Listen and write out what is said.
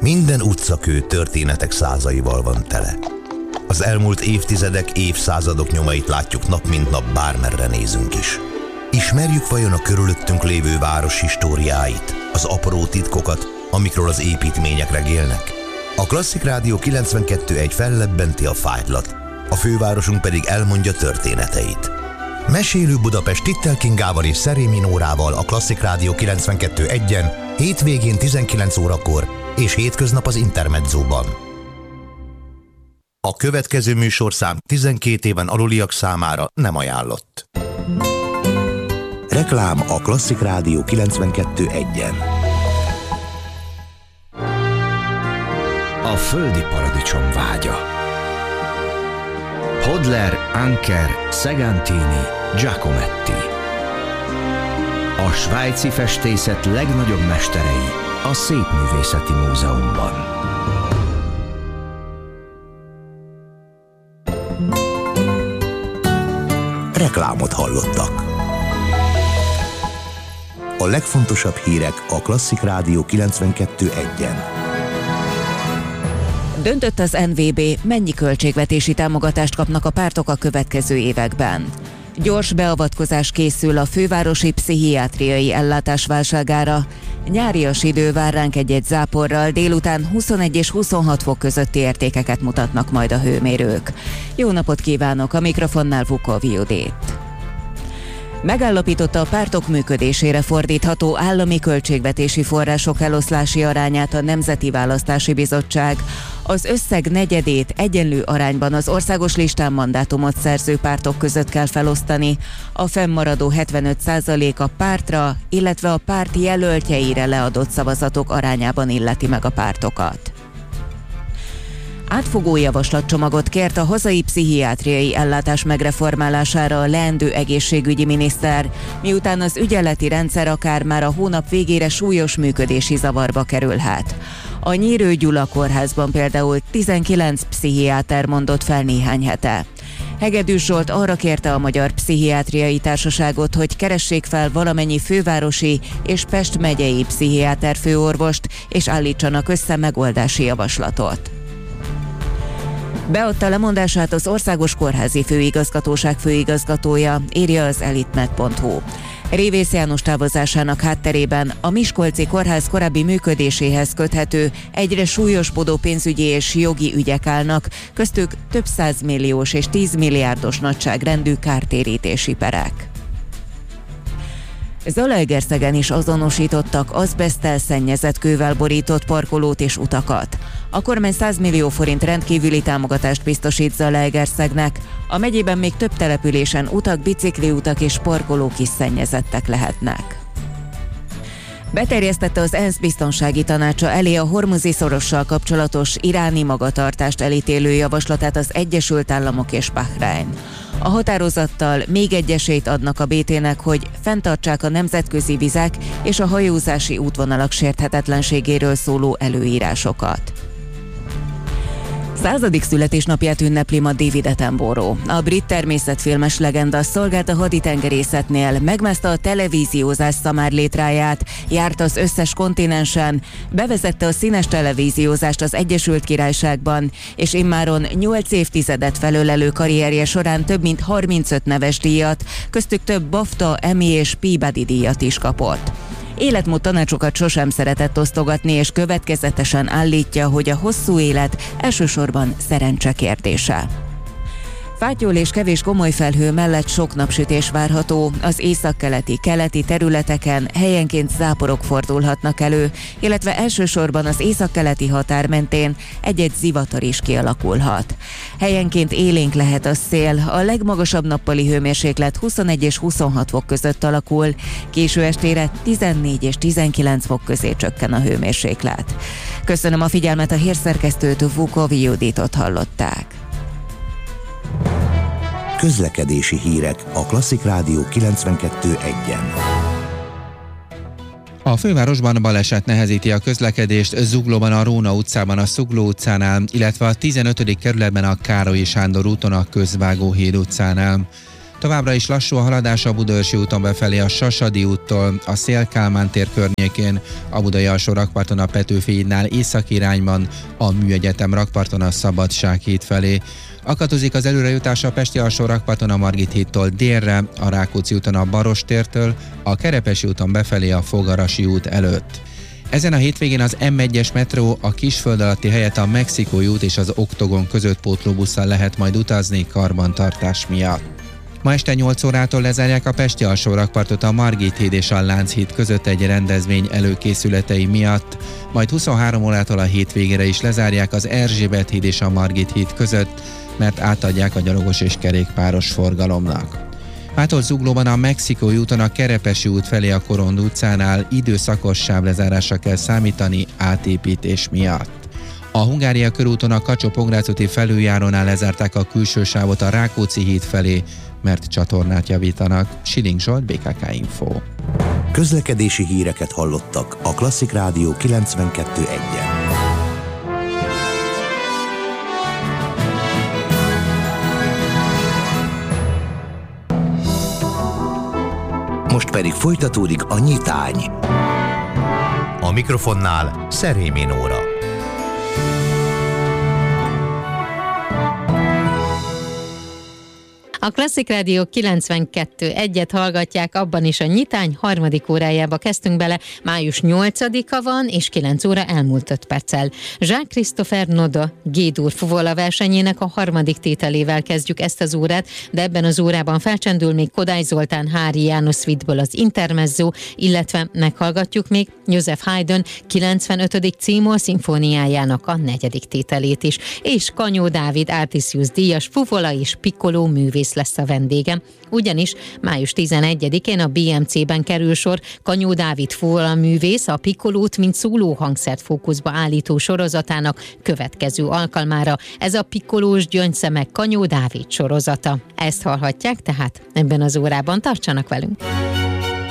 Minden utcakő történetek százaival van tele. Az elmúlt évtizedek, évszázadok nyomait látjuk nap mint nap, bármerre nézünk is. Ismerjük vajon a körülöttünk lévő város históriáit, az apró titkokat, amikről az építmények regélnek? A Klasszik Rádió 92.1 fellebbenti a fájtlat, a fővárosunk pedig elmondja történeteit. Mesélő Budapest Tittel Kingával és Szerémi Nórával a Klasszik Rádió 92.1-en, hétvégén 19 órakor és hétköznap az Intermedzóban. A következő műsorszám 12 éven aluliak számára nem ajánlott. Reklám a Klasszik Rádió 92.1-en. A földi paradicsom vágya. Hodler, Anker, Segantini, Giacometti. A svájci festészet legnagyobb mesterei a Szépművészeti Múzeumban. Reklámot hallottak. A legfontosabb hírek a Klasszik Rádió 92.1-en. Döntött az NVB, mennyi költségvetési támogatást kapnak a pártok a következő években. Gyors beavatkozás készül a fővárosi pszichiátriai ellátás válságára. Nyárias idő vár ránk egy záporral, délután 21 és 26 fok közötti értékeket mutatnak majd a hőmérők. Jó napot kívánok, a mikrofonnál Vukov Judit. Megállapította a pártok működésére fordítható állami költségvetési források eloszlási arányát a Nemzeti Választási Bizottság. Az összeg negyedét egyenlő arányban az országos listán mandátumot szerző pártok között kell felosztani. A fennmaradó 75% a pártra, illetve a párt jelöltjeire leadott szavazatok arányában illeti meg a pártokat. Átfogó javaslatcsomagot kért a hazai pszichiátriai ellátás megreformálására a leendő egészségügyi miniszter, miután az ügyeleti rendszer akár már a hónap végére súlyos működési zavarba kerülhet. A Nyírő Gyula kórházban például 19 pszichiáter mondott fel néhány hete. Hegedűs Zsolt arra kérte a Magyar Pszichiátriai Társaságot, hogy keressék fel valamennyi fővárosi és Pest megyei pszichiáter főorvost, és állítsanak össze megoldási javaslatot. Beadta lemondását az Országos Kórházi Főigazgatóság főigazgatója, írja az elitnet.hu. Révész János távozásának hátterében a Miskolci Kórház korábbi működéséhez köthető, egyre súlyosbodó pénzügyi és jogi ügyek állnak, köztük több 100 milliós és 10 milliárdos nagyságrendű kártérítési perek. Zalaegerszegen is azonosítottak azbeszttel szennyezett kővel borított parkolót és utakat. A kormány 100 millió forint rendkívüli támogatást biztosít Zalaegerszegnek. A megyében még több településen utak, bicikliutak és parkolók is szennyezettek lehetnek. Beterjesztette az ENSZ biztonsági tanácsa elé a Hormuzi szorossal kapcsolatos iráni magatartást elítélő javaslatát az Egyesült Államok és Bahrein. A határozattal még egy esélyt adnak a BT-nek, hogy fenntartsák a nemzetközi vizek és a hajózási útvonalak sérthetetlenségéről szóló előírásokat. 100. születésnapját ünnepli ma David Attenborough. A brit természetfilmes legenda szolgált a haditengerészetnél, megmászta a televíziózás szamárlétráját, járt az összes kontinensen, bevezette a színes televíziózást az Egyesült Királyságban, és immáron 8 évtizedet felölelő karrierje során több mint 35 neves díjat, köztük több BAFTA, Emmy és Peabody díjat is kapott. Életmód tanácsokat sosem szeretett osztogatni, és következetesen állítja, hogy a hosszú élet elsősorban szerencse kérdése. Fátyol és kevés komoly felhő mellett sok napsütés várható, az északkeleti területeken helyenként záporok fordulhatnak elő, illetve elsősorban az északkeleti határ mentén egy-egy zivatar is kialakulhat. Helyenként élénk lehet a szél, a legmagasabb nappali hőmérséklet 21 és 26 fok között alakul, késő estére 14 és 19 fok közé csökken a hőmérséklet. Köszönöm a figyelmet, a hírszerkesztőt, Vukov Juditot hallották. Közlekedési hírek a Klasszik Rádió 92.1-en. A fővárosban baleset nehezíti a közlekedést Zuglóban a Róna utcában a Szugló utcánál, illetve a 15. kerületben a Károlyi Sándor úton a Közvágóhíd utcánál. Továbbra is lassú a haladás a Budaörsi úton befelé a Sasadi úttól, a Széll-Kálmán tér környékén, a Budai alsó rakparton a Petőfi hídnál északi irányban, a Műegyetem rakparton a Szabadság híd felé. Akadozik az előrejutás a Pesti alsó rakparton a Margit hídtól délre, a Rákóczi úton a Barostértől, a Kerepesi úton befelé a Fogarasi út előtt. Ezen a hétvégén az M1-es metró a Kisföld alatti helyett a Mexikói út és az Oktogon között pótlóbusszal lehet majd utazni karbantartás miatt. Ma este 8 órától lezárják a Pesti alsó rakpartot a Margit híd és a Lánchíd között egy rendezvény előkészületei miatt, majd 23 órától a hétvégére is lezárják az Erzsébet híd és a Margit híd között, mert átadják a gyalogos és kerékpáros forgalomnak. Mától Zuglóban a Mexikói úton a Kerepesi út felé a Korond utcánál időszakos sávlezárásra kell számítani átépítés miatt. A Hungária körúton a Kacsó-Pongrácz úti felüljárónál lezárták a külső sávot a Rákóczi híd felé, mert csatornát javítanak. Siling Zsolt, BKK Info. Közlekedési híreket hallottak a Klasszik Rádió 92.1-en. Most pedig folytatódik a nyitány. A mikrofonnál Szerémi Nóra. A Klasszik Rádió 92.1-et hallgatják, abban is a nyitány harmadik órájába kezdtünk bele. Május 8-a van, és 9 óra elmúlt 5 perccel. Jacques-Christopher Noda G-dur fuvola versenyének a harmadik tételével kezdjük ezt az órát, de ebben az órában felcsendül még Kodály Zoltán Hári János Suite-ből az Intermezzo, illetve meghallgatjuk még Joseph Haydn 95. címol szimfóniájának a negyedik tételét is. És Kanyó Dávid Artisius díjas fuvola és pikkoló művész lesz a vendégem, ugyanis május 11-én a BMC-ben kerül sor Kanyó Dávid fuvola művész a pikkolót, mint szólóhangszert fókuszba állító sorozatának következő alkalmára. Ez a Pikkolós gyöngyszemek Kanyó Dávid sorozata. Ezt hallhatják tehát ebben az órában, tartsanak velünk!